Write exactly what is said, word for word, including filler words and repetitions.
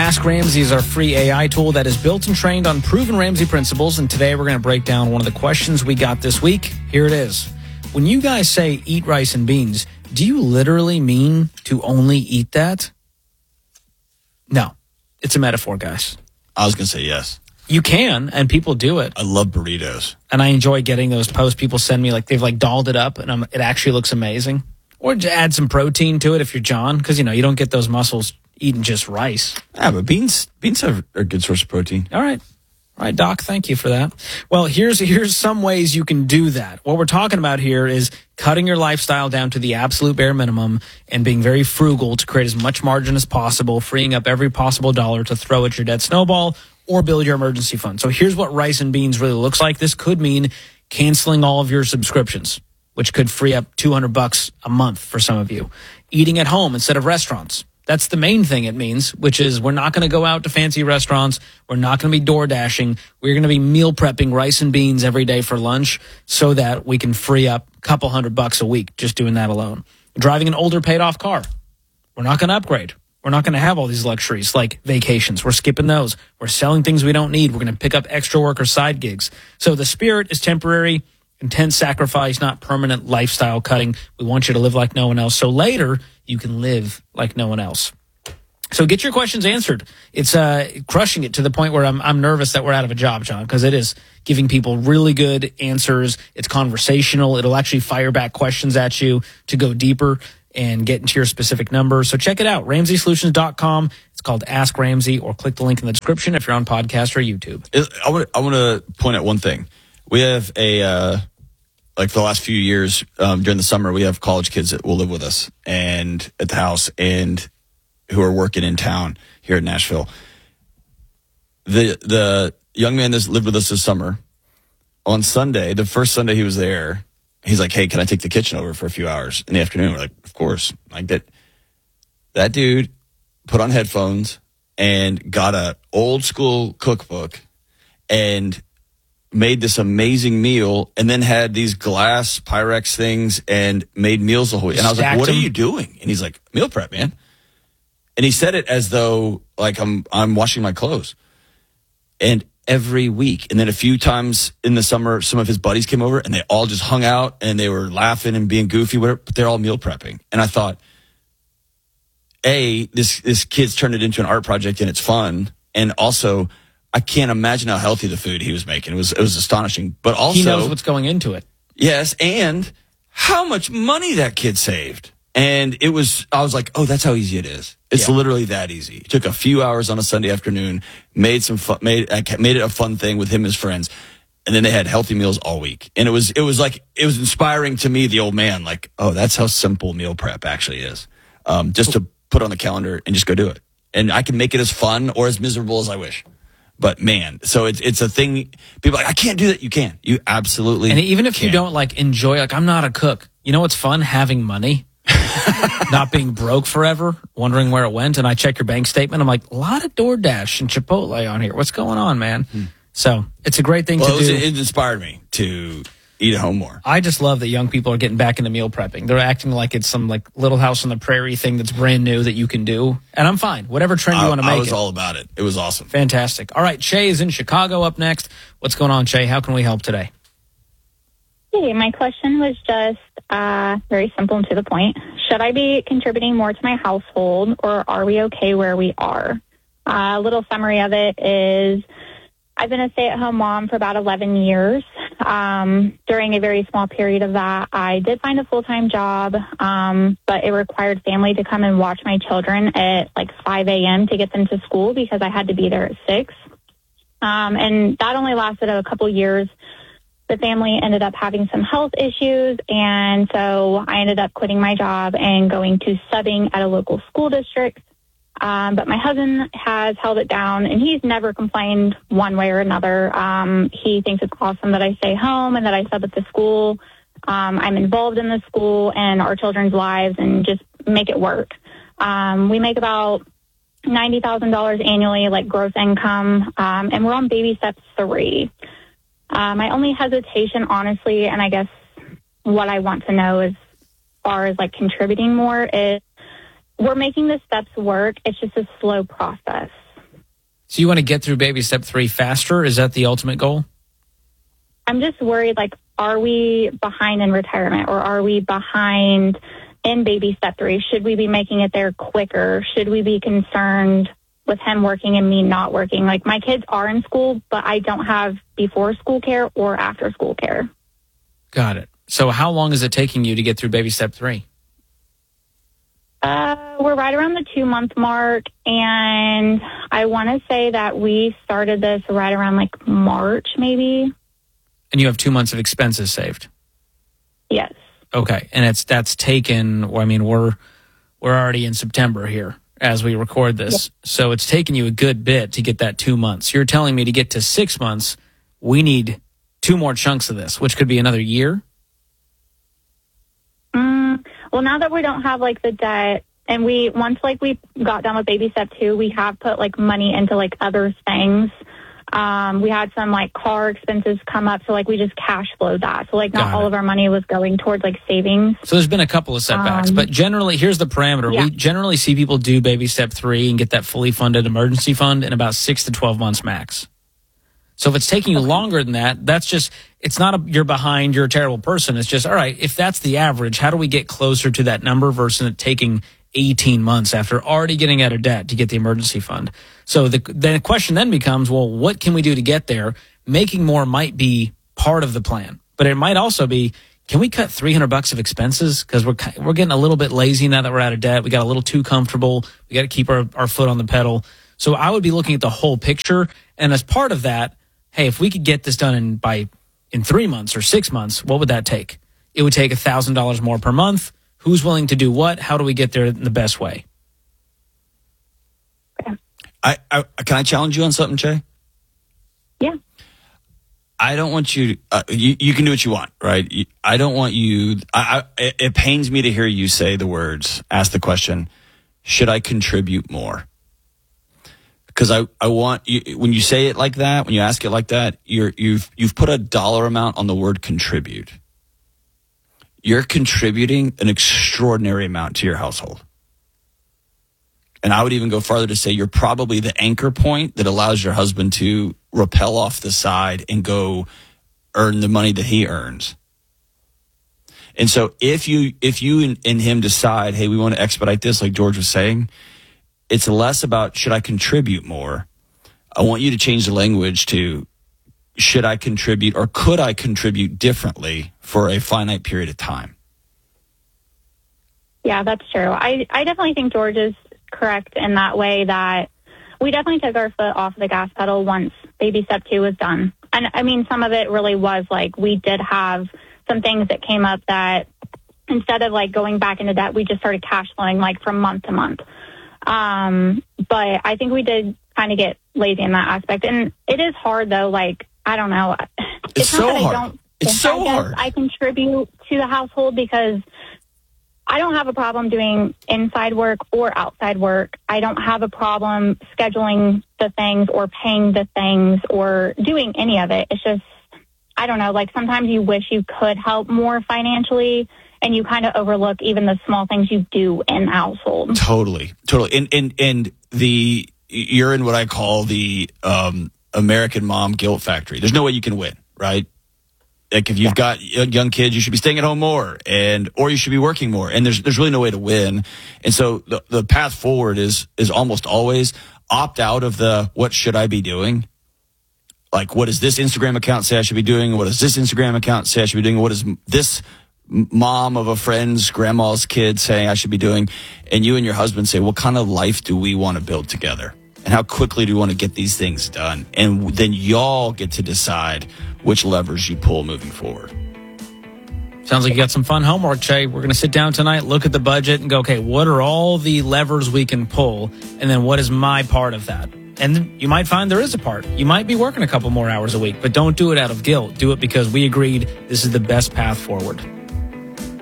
Ask Ramsey is our free A I tool that is built and trained on proven Ramsey principles, and today we're going to break down one of the questions we got this week. Here it is. When you guys say eat rice and beans, do you literally mean to only eat that? No. It's a metaphor, guys. I was going to say yes. You can, and people do it. I love burritos. And I enjoy getting those posts people send me, like they've like dolled it up, and um, it actually looks amazing. Or to add some protein to it if you're John, because, you know, you don't get those muscles eating just rice. Yeah, but beans beans are a good source of protein. All right. All right, Doc, thank you for that. Well, here's here's some ways you can do that. What we're talking about here is cutting your lifestyle down to the absolute bare minimum and being very frugal to create as much margin as possible, freeing up every possible dollar to throw at your debt snowball or build your emergency fund. So here's what rice and beans really looks like. This could mean canceling all of your subscriptions, which could free up two hundred bucks a month for some of you. Eating at home instead of restaurants. That's the main thing it means, which is we're not going to go out to fancy restaurants. We're not going to be door dashing. We're going to be meal prepping rice and beans every day for lunch so that we can free up a couple hundred bucks a week just doing that alone. Driving an older paid off car. We're not going to upgrade. We're not going to have all these luxuries like vacations. We're skipping those. We're selling things we don't need. We're going to pick up extra work or side gigs. So the spirit is temporary, intense sacrifice, not permanent lifestyle cutting. We want you to live like no one else. So later, you can live like no one else. So get your questions answered. It's uh, crushing it to the point where I'm I'm nervous that we're out of a job, John, because it is giving people really good answers. It's conversational. It'll actually fire back questions at you to go deeper and get into your specific number. So check it out, ramsey solutions dot com. It's called Ask Ramsey, or click the link in the description if you're on podcast or YouTube. I want I want to point out one thing. We have a uh, like for the last few years um, during the summer, we have college kids that will live with us and at the house and who are working in town here in Nashville. The the young man that's lived with us this summer, on Sunday, the first Sunday he was there, he's like, "Hey, can I take the kitchen over for a few hours in the afternoon?" We're like, "Of course." Like that. That dude put on headphones and got a old school cookbook and made this amazing meal, and then had these glass Pyrex things and made meals the whole week. And I was like, "What are you doing?" And he's like, "Meal prep, man." And he said it as though like I'm I'm washing my clothes. And every week, and then a few times in the summer, some of his buddies came over and they all just hung out and they were laughing and being goofy, whatever, but they're all meal prepping. And I thought, A, this this kid's turned it into an art project and it's fun, and also I can't imagine how healthy the food he was making. It was it was astonishing. But also, he knows what's going into it. Yes, and how much money that kid saved. And it was, I was like, oh, that's how easy it is. It's yeah. literally that easy. It took a few hours on a Sunday afternoon, made some fun, made made it a fun thing with him and his friends, and then they had healthy meals all week. And it was it was like it was inspiring to me, the old man. Like, oh, that's how simple meal prep actually is. Um, just to put on the calendar and just go do it. And I can make it as fun or as miserable as I wish. But man, so it's it's a thing. People are like, I can't do that. You can. You absolutely. And even if can. you don't like enjoy, like I'm not a cook. You know what's fun? Having money. Not being broke forever, wondering where it went. And I check your bank statement. I'm like, a lot of DoorDash and Chipotle on here. What's going on, man? Hmm. So it's a great thing well, to it was, do. It inspired me to eat at home more. I just love that young people are getting back into meal prepping. They're acting like it's some like Little House on the Prairie thing that's brand new that you can do. And I'm fine. Whatever trend you I, want to make I was it. all about it. It was awesome. Fantastic. All right, Shay is in Chicago up next. What's going on, Shay? How can we help today? Hey, my question was just uh, very simple and to the point. Should I be contributing more to my household, or are we okay where we are? Uh, a little summary of it is I've been a stay-at-home mom for about eleven years. Um, during a very small period of that, I did find a full-time job, um, but it required family to come and watch my children at like five a.m. to get them to school because I had to be there at six. Um, and that only lasted a couple years. The family ended up having some health issues, and so I ended up quitting my job and going to subbing at a local school district. Um, but my husband has held it down, and he's never complained one way or another. Um, he thinks it's awesome that I stay home and that I sub at the school. Um, I'm involved in the school and our children's lives and just make it work. Um, we make about ninety thousand dollars annually, like gross income, um, and we're on baby step three. Uh, my only hesitation, honestly, and I guess what I want to know as far as like contributing more is we're making the steps work. It's just a slow process. So you want to get through baby step three faster? Is that the ultimate goal? I'm just worried, like, are we behind in retirement or are we behind in baby step three? Should we be making it there quicker? Should we be concerned with him working and me not working? Like, my kids are in school, but I don't have before school care or after school care. Got it. So how long is it taking you to get through baby step three? Uh, we're right around the two month mark, and I want to say that we started this right around like March, maybe. And you have two months of expenses saved. Yes. Okay, and it's that's taken. Well, I mean, we're we're already in September here as we record this, yep. So it's taken you a good bit to get that two months. You're telling me to get to six months, we need two more chunks of this, which could be another year. Mm, well, now that we don't have like the debt, and we once like we got done with baby step two, we have put like money into like other things. Um, we had some like car expenses come up, so like we just cash flowed that. So like not all of our money was going towards like savings. So there's been a couple of setbacks, um, but generally here's the parameter. Yeah. We generally see people do baby step three and get that fully funded emergency fund in about six to twelve months max. So if it's taking you okay. longer than that, that's just, it's not a, you're behind, you're a terrible person. It's just, all right, if that's the average, how do we get closer to that number versus it taking eighteen months after already getting out of debt to get the emergency fund? So the, the question then becomes, well, what can we do to get there? Making more might be part of the plan, but it might also be, can we cut three hundred bucks of expenses? Because we're, we're getting a little bit lazy now that we're out of debt. We got a little too comfortable. We got to keep our, our foot on the pedal. So I would be looking at the whole picture. And as part of that, hey, if we could get this done in by in three months or six months, what would that take? It would take one thousand dollars more per month. Who's willing to do what? How do we get there in the best way? I, I can I challenge you on something, Che? Yeah. I don't want you, uh, you, you can do what you want, right? I don't want you, I, I, it pains me to hear you say the words, ask the question, should I contribute more? Because I, I want you, when you say it like that, when you ask it like that, you're, you've, you've put a dollar amount on the word contribute. You're contributing an extraordinary amount to your household. And I would even go farther to say you're probably the anchor point that allows your husband to rappel off the side and go earn the money that he earns. And so if you if you and, and him decide, hey, we want to expedite this, like George was saying, it's less about should I contribute more. I want you to change the language to should I contribute or could I contribute differently for a finite period of time? Yeah, that's true. I, I definitely think George is correct in that way that we definitely took our foot off the gas pedal once baby step two was done. And I mean, some of it really was like we did have some things that came up that instead of like going back into debt, we just started cash flowing like from month to month. Um, but I think we did kind of get lazy in that aspect. And it is hard though. Like, I don't know. It's, it's so not that hard. I don't it's so I hard. I contribute to the household because I don't have a problem doing inside work or outside work. I don't have a problem scheduling the things or paying the things or doing any of it. It's just, I don't know, like sometimes you wish you could help more financially and you kind of overlook even the small things you do in the household. Totally, totally. And, and, and the, you're in what I call the um, American mom guilt factory. There's no way you can win, right? Like if you've yeah. got young kids, you should be staying at home more, and or you should be working more. And there's there's really no way to win. And so the the path forward is is almost always opt out of the what should I be doing? Like what does this Instagram account say I should be doing? What does this Instagram account say I should be doing? What does this mom of a friend's grandma's kid say I should be doing? And you and your husband say, what kind of life do we want to build together? And how quickly do we want to get these things done? And then y'all get to decide which levers you pull moving forward. Sounds like you got some fun homework, Che. We're going to sit down tonight, look at the budget, and go, okay, what are all the levers we can pull? And then what is my part of that? And you might find there is a part. You might be working a couple more hours a week, but don't do it out of guilt. Do it because we agreed this is the best path forward.